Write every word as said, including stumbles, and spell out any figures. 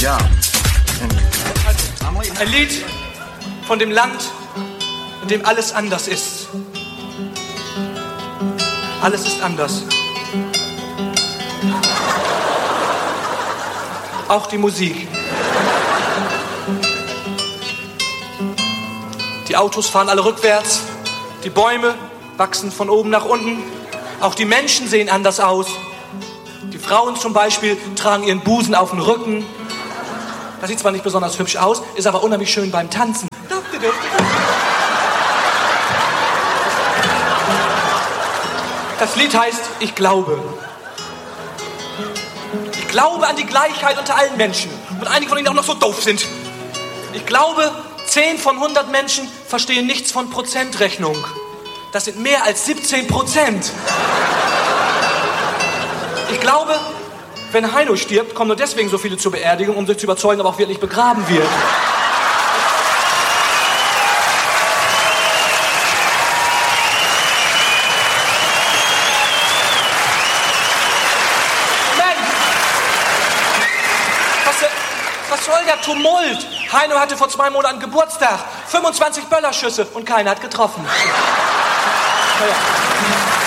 job. Ein Lied von dem Land, in dem alles anders ist. Alles ist anders. Auch die Musik. Die Autos fahren alle rückwärts. Die Bäume wachsen von oben nach unten. Auch die Menschen sehen anders aus. Die Frauen zum Beispiel tragen ihren Busen auf den Rücken. Das sieht zwar nicht besonders hübsch aus, ist aber unheimlich schön beim Tanzen. Das Lied heißt Ich glaube. Ich glaube an die Gleichheit unter allen Menschen. Und einige von ihnen auch noch so doof sind. Ich glaube, zehn von hundert Menschen verstehen nichts von Prozentrechnung. Das sind mehr als siebzehn Prozent. Ich glaube, wenn Heino stirbt, kommen nur deswegen so viele zur Beerdigung, um sich zu überzeugen, ob er auch wirklich begraben wird. Mensch! Was, was soll der Tumult? Heino hatte vor zwei Monaten Geburtstag. fünfundzwanzig Böllerschüsse und keiner hat getroffen. Naja.